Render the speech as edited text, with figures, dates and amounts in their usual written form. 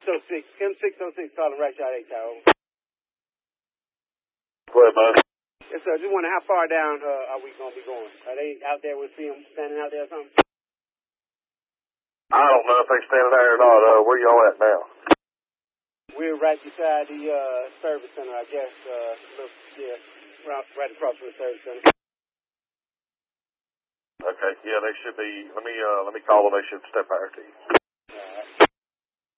M606. M606 calling right shot 8 tower. Go ahead, bud. Yes, sir. Just wondering how far down are we going to be going? Are they out there? We'll see them standing out there or something? I don't know if they're standing there or not. Where y'all at now? We're right beside the service center, I guess. Right across from the service center. Okay, yeah, they should be. Let me call them. They should step out to you.